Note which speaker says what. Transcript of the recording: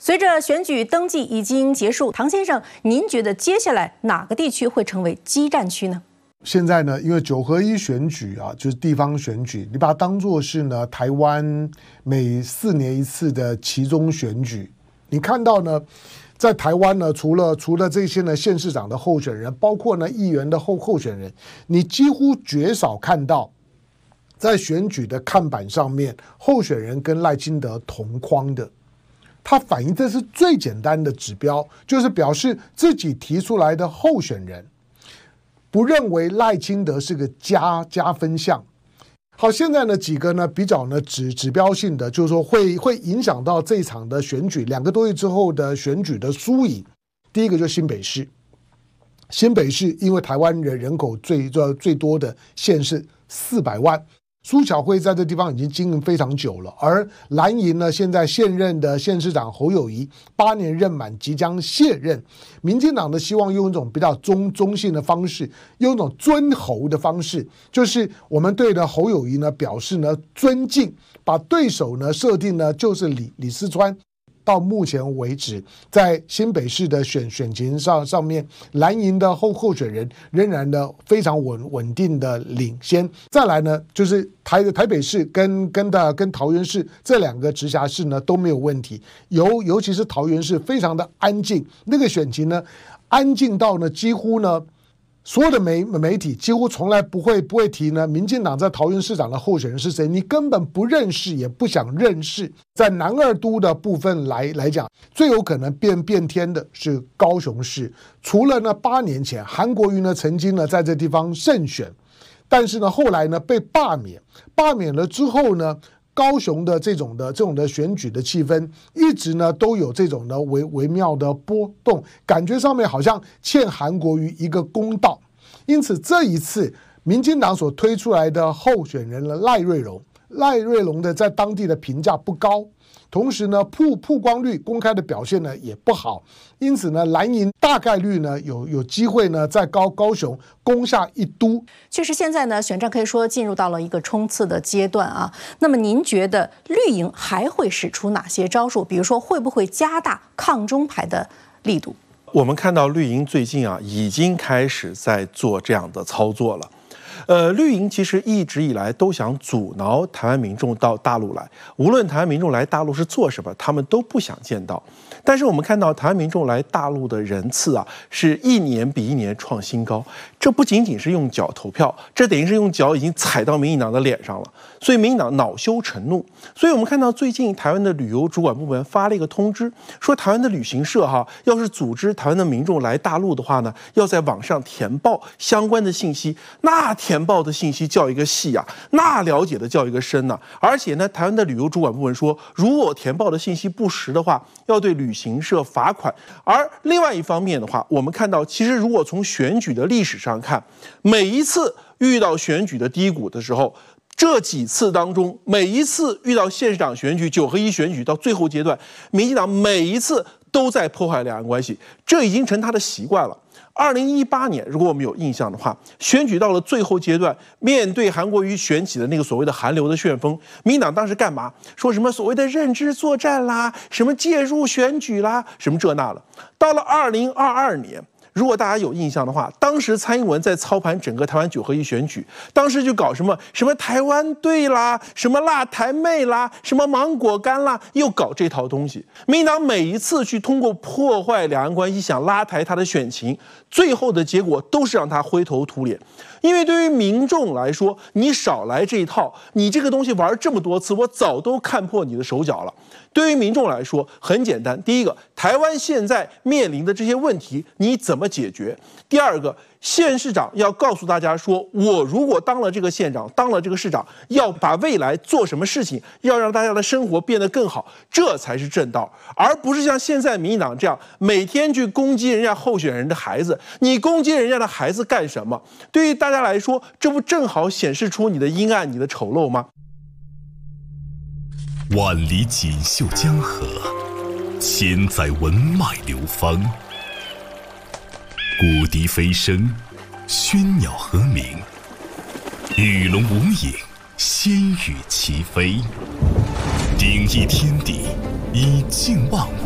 Speaker 1: 随着选举登记已经结束，唐先生，您觉得接下来哪个地区会成为激战区呢？
Speaker 2: 现在呢，因为9合1选举啊，就是地方选举，你把它当作是呢台湾每4年一次的期中选举。你看到呢，在台湾呢，除了这些呢县市长的候选人，包括呢议员的候选人，你几乎绝少看到在选举的看板上面候选人跟赖清德同框的。它反映这是最简单的指标，就是表示自己提出来的候选人不认为赖清德是个加分项。好，现在呢几个呢比较呢指标性的，就是说会影响到这一场的选举2个多月之后的选举的输赢。第一个就是新北市，新北市因为台湾人口最多的县市400万。苏巧慧在这地方已经经营非常久了，而蓝营呢，现在现任的县市长侯友宜8年任满，即将卸任。民进党呢，希望用一种比较中性的方式，用一种尊侯的方式，就是我们对的侯友宜呢表示呢尊敬，把对手呢设定呢就是李四川。到目前为止，在新北市的选情上面，蓝营的候选人仍然的非常稳定的领先。再来呢，就是台北市跟桃园市这2个直辖市呢都没有问题，尤其是桃园市非常的安静，那个选情呢安静到呢几乎呢。所有的媒体几乎从来不会提呢，民进党在桃园市长的候选人是谁，你根本不认识，也不想认识。在南二都的部分来讲，最有可能变天的是高雄市。除了呢8年前韩国瑜呢曾经呢在这地方胜选，但是呢后来呢被罢免了之后呢。高雄的这种的选举的气氛，一直呢都有这种的微妙的波动，感觉上面好像欠韩国瑜一个公道。因此这一次，民进党所推出来的候选人赖瑞龙的在当地的评价不高，同时呢曝光率公开的表现呢也不好，因此呢蓝营大概率呢有机会呢在高雄攻下一都。
Speaker 1: 确实，现在呢选战可以说进入到了一个冲刺的阶段啊。那么您觉得绿营还会使出哪些招数？比如说会不会加大抗中牌的力度？
Speaker 3: 我们看到绿营最近啊已经开始在做这样的操作了。绿营其实一直以来都想阻挠台湾民众到大陆来，无论台湾民众来大陆是做什么，他们都不想见到。但是我们看到台湾民众来大陆的人次啊，是1年比1年创新高。这不仅仅是用脚投票，这等于是用脚已经踩到民进党的脸上了。所以民进党恼羞成怒。所以我们看到最近台湾的旅游主管部门发了一个通知，说台湾的旅行社要是组织台湾的民众来大陆的话呢，要在网上填报相关的信息。那填报的信息叫一个细啊，那了解的叫一个深呐。而且呢，台湾的旅游主管部门说，如果填报的信息不实的话，要对旅行社罚款。而另外一方面的话，我们看到其实如果从选举的历史上看，每一次遇到选举的低谷的时候，这几次当中，每一次遇到县市长选举、9合1选举到最后阶段，民进党每一次都在破坏两岸关系，这已经成他的习惯了。2018年，如果我们有印象的话，选举到了最后阶段，面对韩国瑜选起的那个所谓的韩流的旋风，民进党当时干嘛？说什么所谓的认知作战啦，什么介入选举啦，什么这那了。到了2022年。如果大家有印象的话，当时蔡英文在操盘整个台湾9合1选举，当时就搞什么台湾队啦，什么辣台妹啦，什么芒果干啦，又搞这套东西。民进党每一次去通过破坏两岸关系，想拉抬他的选情，最后的结果都是让他灰头土脸。因为对于民众来说，你少来这一套，你这个东西玩这么多次，我早都看破你的手脚了。对于民众来说，很简单，第一个，台湾现在面临的这些问题，你怎么解决？第二个，县市长要告诉大家说，我如果当了这个县长，当了这个市长，要把未来做什么事情，要让大家的生活变得更好，这才是正道，而不是像现在民进党这样每天去攻击人家候选人的孩子。你攻击人家的孩子干什么？对于大家来说，这不正好显示出你的阴暗、你的丑陋吗？
Speaker 4: 万里锦绣江河，千载文脉流芳。古笛飞声，喧鸟和鸣，与龙无影，仙羽齐飞。鼎翼天地，以静万物。